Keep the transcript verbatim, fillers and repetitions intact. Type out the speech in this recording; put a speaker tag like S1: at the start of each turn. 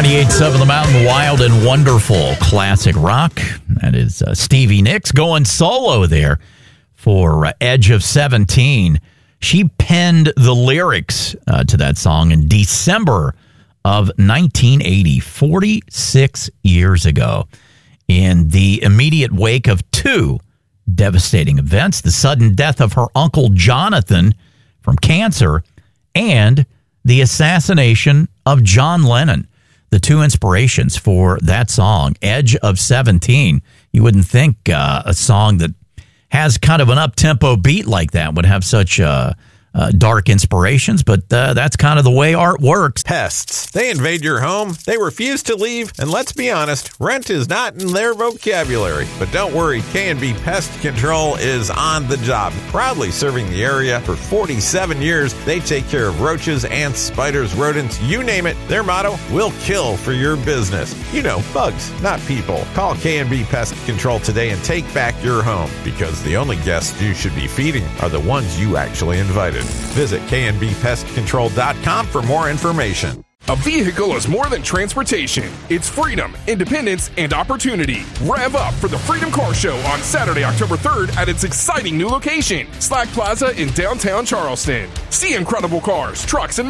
S1: ninety-eight point seven The Mountain, Wild and Wonderful classic rock. That is uh, Stevie Nicks going solo there for uh, Edge of seventeen. She penned the lyrics uh, to that song in December of nineteen eighty, forty-six years ago. In the immediate wake of two devastating events, the sudden death of her uncle Jonathan from cancer and the assassination of John Lennon. The two inspirations for that song, Edge of seventeen. You wouldn't think uh, a song that has kind of an up-tempo beat like that would have such uh, uh, dark inspirations, but uh, that's kind of the way art works.
S2: Pests. They invade your home, they refuse to leave, and let's be honest, rent is not in their vocabulary. But don't worry, K and B Pest Control is on the job. Proudly serving the area for forty-seven years, they take care of roaches, ants, spiders, rodents, you name it. Their motto, we'll kill for your business. You know, bugs, not people. Call K and B Pest Control today and take back your home, because the only guests you should be feeding are the ones you actually invited. Visit K and B pest control dot com for more information.
S3: A vehicle is more than transportation. It's freedom, independence, and opportunity. Rev up for the Freedom Car Show on Saturday, October third at its exciting new location, Slack Plaza in downtown Charleston. See incredible cars, trucks, and